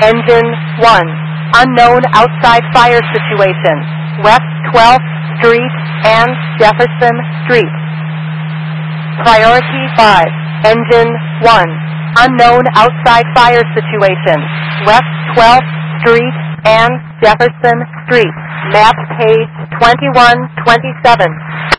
Engine 1. Unknown outside fire situation. West 12th Street and Jefferson Street. Priority 5. Engine 1. Unknown outside fire situation. West 12th Street and Jefferson Street. Map page 2127.